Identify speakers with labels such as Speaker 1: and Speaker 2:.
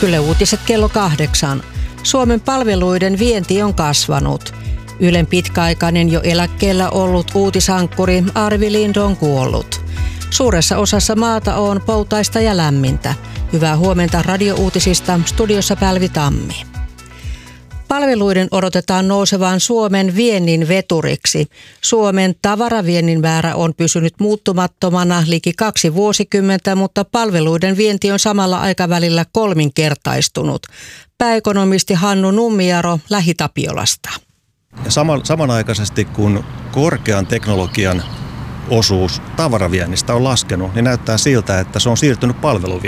Speaker 1: Yle Uutiset kello 8. Suomen palveluiden vienti on kasvanut. Ylen pitkäaikainen jo eläkkeellä ollut uutisankkuri Arvi Lind on kuollut. Suuressa osassa maata on poutaista ja lämmintä. Hyvää huomenta radiouutisista, studiossa Pälvi Tammi. Palveluiden odotetaan nousevan Suomen viennin veturiksi. Suomen tavaraviennin määrä on pysynyt muuttumattomana liki 2 vuosikymmentä, mutta palveluiden vienti on samalla aikavälillä kolminkertaistunut. Pääekonomisti Hannu Nummiaro Lähi-Tapiolasta.
Speaker 2: Ja samanaikaisesti kun korkean teknologian osuus tavaraviennistä on laskenut, niin näyttää siltä, että se on siirtynyt palveluvientiin.